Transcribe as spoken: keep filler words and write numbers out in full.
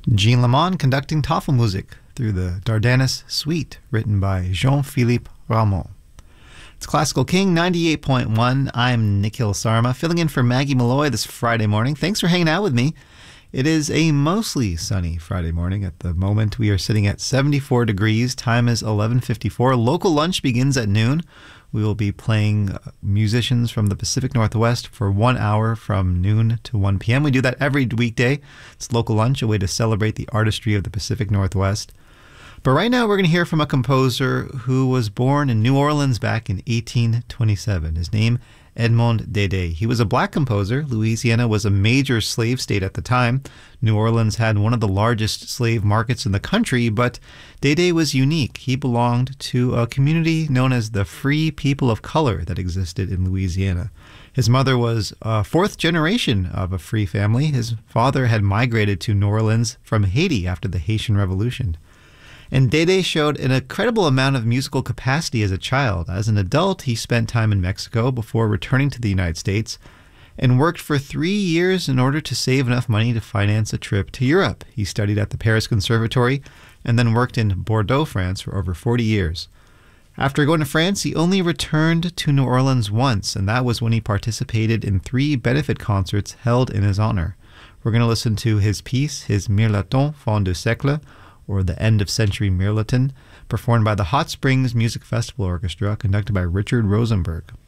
Jean Lemon conducting Tafelmusik through the Dardanus Suite, written by Jean-Philippe Rameau. It's Classical King ninety-eight point one. I'm Nikhil Sarma, filling in for Maggie Malloy this Friday morning. Thanks for hanging out with me. It is a mostly sunny Friday morning. At the moment, we are sitting at seventy-four degrees. Time is eleven fifty-four. Local lunch begins at noon. We will be playing musicians from the Pacific Northwest for one hour from noon to one p.m. We do that every weekday. It's Local Lunch, a way to celebrate the artistry of the Pacific Northwest. But right now we're going to hear from a composer who was born in New Orleans back in eighteen twenty-seven. His name, Edmond Dédé. He was a black composer. Louisiana was a major slave state at the time. New Orleans had one of the largest slave markets in the country, but Dédé was unique. He belonged to a community known as the Free People of Color that existed in Louisiana. His mother was a fourth generation of a free family. His father had migrated to New Orleans from Haiti after the Haitian Revolution. And Dédé showed an incredible amount of musical capacity as a child. As an adult, he spent time in Mexico before returning to the United States and worked for three years in order to save enough money to finance a trip to Europe. He studied at the Paris Conservatory and then worked in Bordeaux, France for over forty years. After going to France, he only returned to New Orleans once, and that was when he participated in three benefit concerts held in his honor. We're going to listen to his piece, his Mirliton Fin de Siècle, or the End of Century Mirliton, performed by the Hot Springs Music Festival Orchestra, conducted by Richard Rosenberg.